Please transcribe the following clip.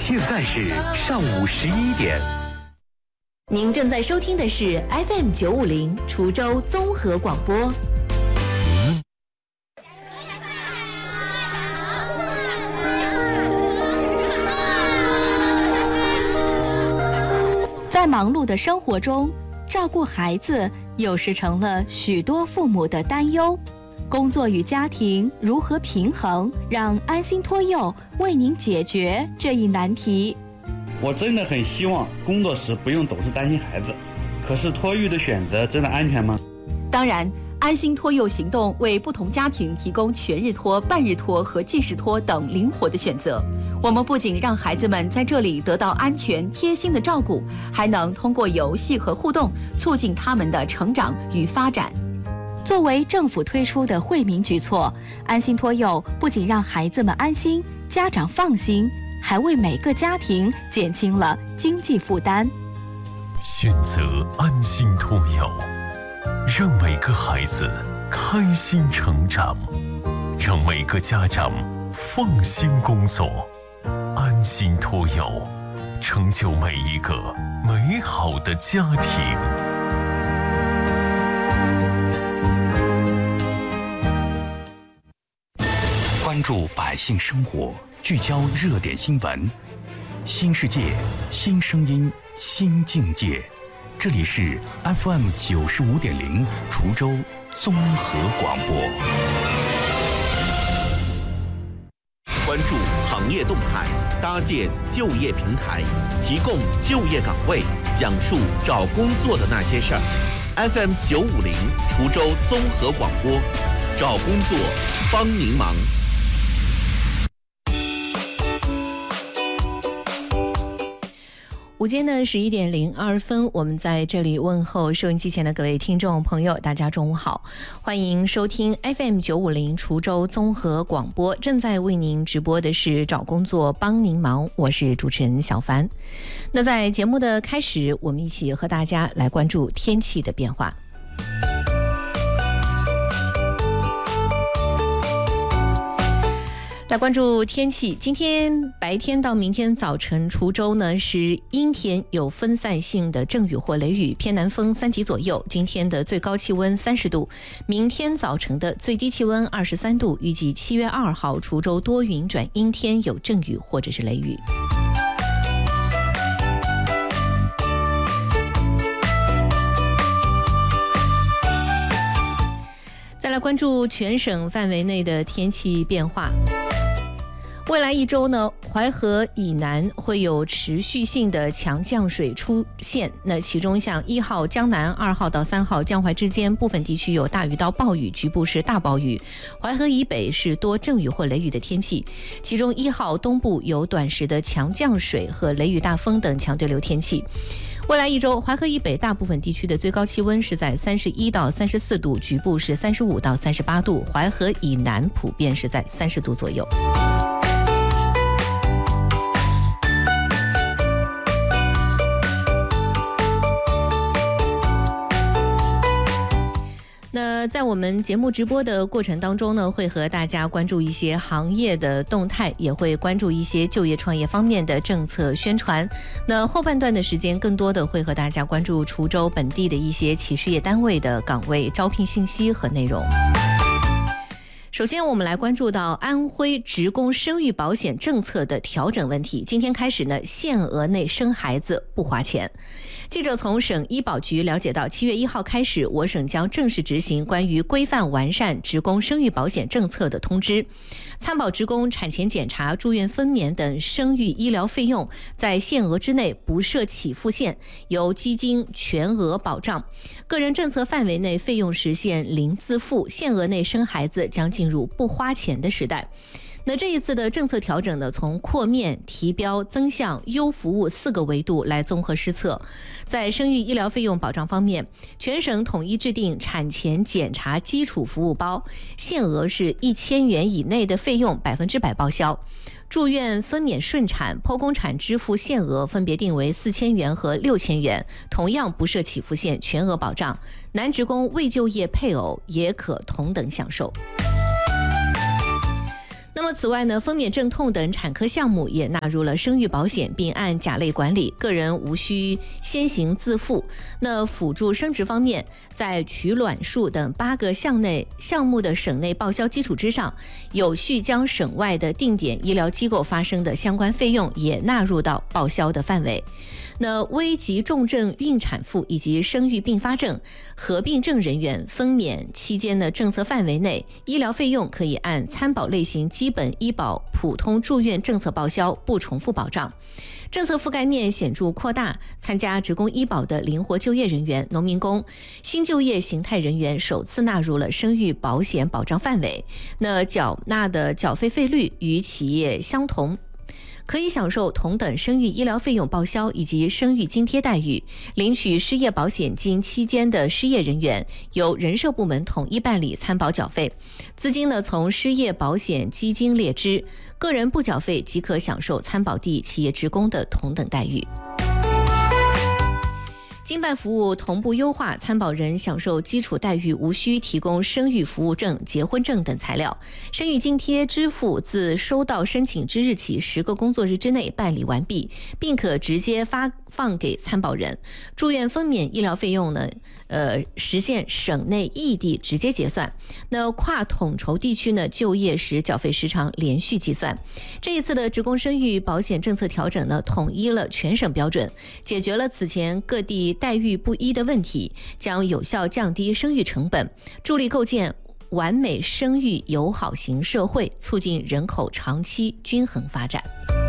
现在是上午11点。 您正在收听的是 FM 950滁州综合广播。在忙碌的生活中，照顾孩子有时成了许多父母的担忧。工作与家庭如何平衡？让安心托幼为您解决这一难题。 我真的很希望工作时不用总是担心孩子，可是托育的选择真的安全吗？ 当然，安心托幼行动为不同家庭提供全日托、半日托和即时托等灵活的选择。我们不仅让孩子们在这里得到安全贴心的照顾，还能通过游戏和互动促进他们的成长与发展。作为政府推出的惠民举措，安心托幼不仅让孩子们安心，家长放心，还为每个家庭减轻了经济负担。 选择安心托幼，让每个孩子开心成长，让每个家长放心工作。安心托幼，成就每一个美好的家庭。 关注百姓生活，聚焦热点新闻，新世界，新声音，新境界。这里是 FM 95.0滁州综合广播。 关注行业动态，搭建就业平台，提供就业岗位，讲述找工作的那些事儿。FM 950滁州综合广播，找工作帮您忙。 午间的11点02分，我们在这里问候收音机前的各位听众朋友，大家中午好，欢迎收听 FM 950滁州综合广播，正在为您直播的是找工作帮您忙，我是主持人小凡。那在节目的开始，我们一起和大家来关注天气的变化。来关注天气，今天白天到明天早晨，滁州呢是阴天，有分散性的阵雨或雷雨，偏南风3级左右。今天的最高气温30度，明天早晨的最低气温23度。预计7月2号，滁州多云转阴天，有阵雨或者是雷雨。再来关注全省范围内的天气变化。未来一周呢，淮河以南会有持续性的强降水出现。那其中像1号江南、2号到3号江淮之间部分地区有大雨到暴雨，局部是大暴雨。淮河以北是多阵雨或雷雨的天气。其中1号东部有短时的强降水和雷雨大风等强对流天气。未来一周，淮河以北大部分地区的最高气温是在31到34度，局部是35到38度。淮河以南普遍是在30度左右。那在我们节目直播的过程当中呢，会和大家关注一些行业的动态，也会关注一些就业创业方面的政策宣传。那后半段的时间，更多的会和大家关注滁州本地的一些企事业单位的岗位招聘信息和内容。首先，我们来关注到安徽职工生育保险政策的调整问题。今天开始呢，限额内生孩子不花钱。记者从省医保局了解到，7月1号开始，我省将正式执行关于规范完善职工生育保险政策的通知。参保职工产前检查、住院分娩等生育医疗费用，在限额之内不设起付线，由基金全额保障。个人政策范围内费用实现零自负，限额内生孩子将进入不花钱的时代。那这一次的政策调整呢，从扩面、提标、增项、优服务4个维度来综合施策。在生育医疗费用保障方面，全省统一制定产前检查基础服务包，限额是1000元以内的费用100%报销。住院分娩顺产、剖宫产支付限额分别定为4000元和6000元，同样不设起付线，全额保障。男职工未就业配偶也可同等享受。 那么此外呢，分娩镇痛等产科项目也纳入了生育保险，并按甲类管理，个人无需先行自付。那辅助生殖方面，在取卵术等8个项目的省内报销基础之上，有序将省外的定点医疗机构发生的相关费用也纳入到报销的范围。那危急重症孕产妇以及生育并发症合并症人员分娩期间的政策范围内，医疗费用可以按参保类型基本医保普通住院政策报销，不重复保障。政策覆盖面显著扩大，参加职工医保的灵活就业人员、农民工、新就业形态人员首次纳入了生育保险保障范围。那缴纳的缴费费率与企业相同，可以享受同等生育医疗费用报销以及生育津贴待遇。领取失业保险金期间的失业人员由人社部门统一办理参保缴费，资金呢从失业保险基金列支，个人不缴费即可享受参保地企业职工的同等待遇。经办服务同步优化，参保人享受基础待遇，无需提供生育服务证、结婚证等材料。生育津贴支付自收到申请之日起10个工作日之内办理完毕，并可直接发放给参保人。住院分娩医疗费用呢，实现省内异地直接结算。那跨统筹地区呢，就业时缴费时长连续计算。这一次的职工生育保险政策调整呢，统一了全省标准，解决了此前各地待遇不一的问题，将有效降低生育成本，助力构建完美生育友好型社会，促进人口长期均衡发展。